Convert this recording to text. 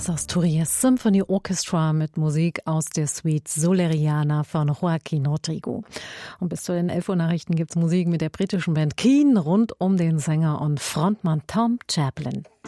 Das Asturias Symphony Orchestra mit Musik aus der Suite Soleriana von Joaquín Rodrigo. Und bis zu den 11 Uhr Nachrichten gibt's Musik mit der britischen Band Keane rund um den Sänger und Frontmann Tom Chaplin.